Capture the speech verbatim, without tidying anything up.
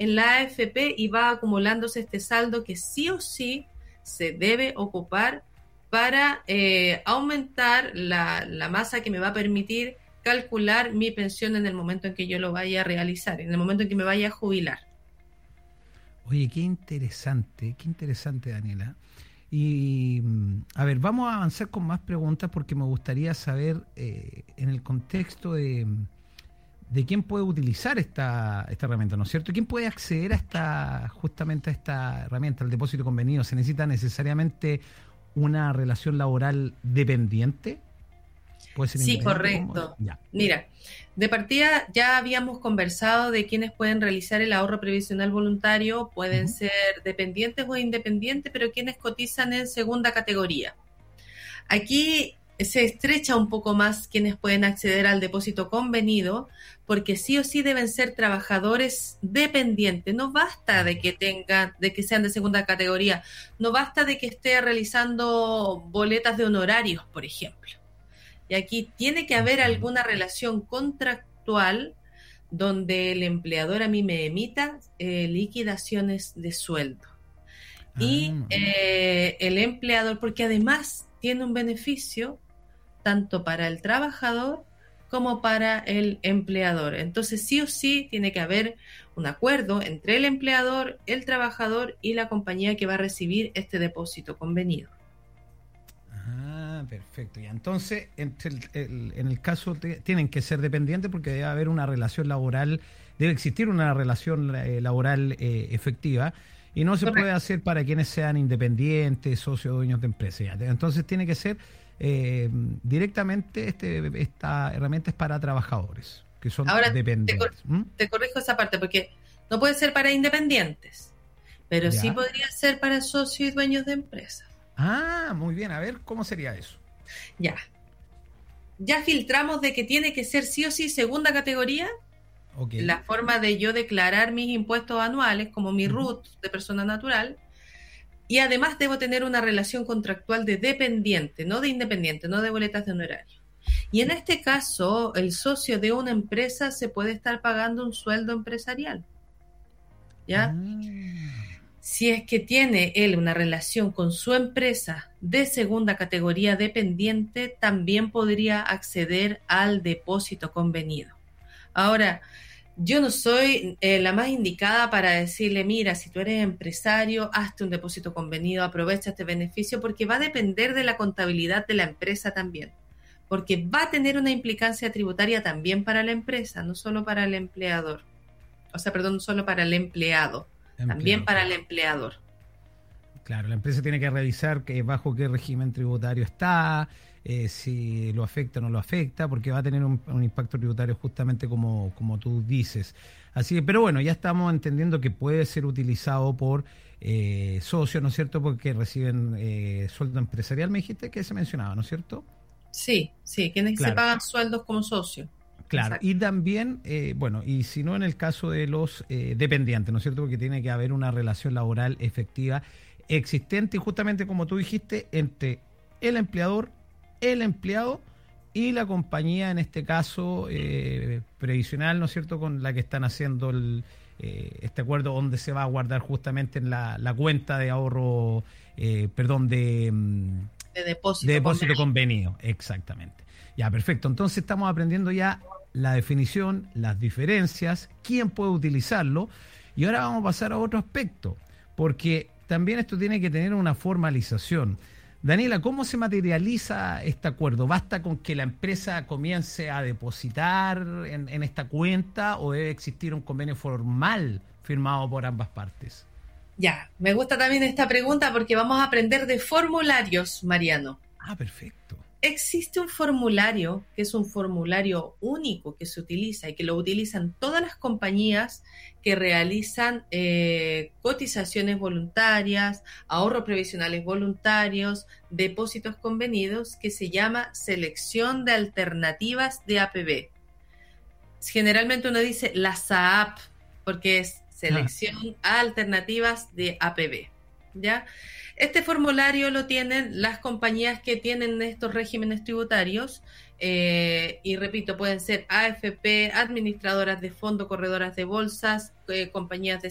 en la A F P y va acumulándose este saldo que sí o sí se debe ocupar para eh, aumentar la, la masa que me va a permitir calcular mi pensión en el momento en que yo lo vaya a realizar, en el momento en que me vaya a jubilar. Oye, qué interesante, qué interesante, Daniela. Y, a ver, vamos a avanzar con más preguntas porque me gustaría saber, eh, en el contexto de, de quién puede utilizar esta, esta herramienta, ¿no es cierto? ¿Quién puede acceder a esta, justamente a esta herramienta, al depósito convenido? ¿Se necesita necesariamente una relación laboral dependiente? ¿Puede ser Sí, independiente? correcto. Mira, de partida ya habíamos conversado de quienes pueden realizar el ahorro previsional voluntario, pueden uh-huh. ser dependientes o independientes, pero quienes cotizan en segunda categoría. Aquí se estrecha un poco más quienes pueden acceder al depósito convenido, porque sí o sí deben ser trabajadores dependientes. No basta de que tengan, de que sean de segunda categoría, no basta de que esté realizando boletas de honorarios, por ejemplo. Y aquí tiene que haber alguna relación contractual donde el empleador a mí me emita eh, liquidaciones de sueldo. Y eh, el empleador, porque además tiene un beneficio tanto para el trabajador como para el empleador. Entonces sí o sí tiene que haber un acuerdo entre el empleador, el trabajador y la compañía que va a recibir este depósito convenido. Ah, perfecto. Y entonces, entre el, el, en el caso, te, tienen que ser dependientes porque debe haber una relación laboral, debe existir una relación eh, laboral eh, efectiva, y no se Correcto. Puede hacer para quienes sean independientes, socios, dueños de empresas. Entonces tiene que ser eh, directamente, este, esta herramienta es para trabajadores, que son Ahora, dependientes. Te, cor- ¿Mm? te corrijo esa parte, porque no puede ser para independientes, pero ya. sí podría ser para socios y dueños de empresas. Ah, muy bien. A ver, ¿cómo sería eso? Ya. Ya filtramos de que tiene que ser sí o sí segunda categoría. Okay. La forma de yo declarar mis impuestos anuales como mi uh-huh. R U T de persona natural. Y además debo tener una relación contractual de dependiente, no de independiente, no de boletas de honorario. Y en este caso, el socio de una empresa se puede estar pagando un sueldo empresarial. ¿Ya? Ah. Si es que tiene él una relación con su empresa de segunda categoría dependiente, también podría acceder al depósito convenido. Ahora, yo no soy eh, la más indicada para decirle, mira, si tú eres empresario, hazte un depósito convenido, aprovecha este beneficio, porque va a depender de la contabilidad de la empresa también, porque va a tener una implicancia tributaria también para la empresa, no solo para el empleador, o sea, perdón, no solo para el empleado. Empleado. También para el empleador. Claro, la empresa tiene que revisar que bajo qué régimen tributario está, eh, si lo afecta o no lo afecta, porque va a tener un, un impacto tributario justamente como, como tú dices. Así que, pero bueno, ya estamos entendiendo que puede ser utilizado por eh, socios, ¿no es cierto? Porque reciben eh, sueldo empresarial, me dijiste que se mencionaba, ¿no es cierto? Sí, sí, quienes claro. se pagan sueldos como socios. Claro, Exacto. Y también, eh, bueno, y si no en el caso de los eh, dependientes, ¿no es cierto? Porque tiene que haber una relación laboral efectiva existente y justamente como tú dijiste, entre el empleador, el empleado y la compañía, en este caso eh, previsional, ¿no es cierto? Con la que están haciendo el, eh, este acuerdo donde se va a guardar justamente en la, la cuenta de ahorro, eh, perdón, de, de depósito, de depósito convenido. convenido. Exactamente. Ya, perfecto. Entonces estamos aprendiendo ya la definición, las diferencias, quién puede utilizarlo. Y ahora vamos a pasar a otro aspecto, porque también esto tiene que tener una formalización. Daniela, ¿cómo se materializa este acuerdo? ¿Basta con que la empresa comience a depositar en, en esta cuenta o debe existir un convenio formal firmado por ambas partes? Ya, me gusta también esta pregunta porque vamos a aprender de formularios, Mariano. Ah, perfecto. Existe un formulario que es un formulario único que se utiliza y que lo utilizan todas las compañías que realizan eh, cotizaciones voluntarias, ahorros previsionales voluntarios, depósitos convenidos, que se llama Selección de Alternativas de A P B. Generalmente uno dice la S A A P porque es Selección ah. Alternativas de A P B, ¿ya? Este formulario lo tienen las compañías que tienen estos regímenes tributarios eh, y repito, pueden ser A F P, administradoras de fondo, corredoras de bolsas, eh, compañías de